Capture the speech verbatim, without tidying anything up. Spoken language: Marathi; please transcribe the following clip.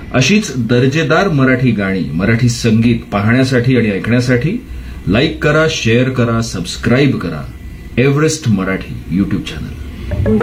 अशीच दर्जेदार मराठी गाणी, मराठी संगीत पाहण्यासाठी आणि ऐकण्यासाठी लाईक करा, शेअर करा, सबस्क्राईब करा एव्हरेस्ट मराठी युट्यूब चॅनल.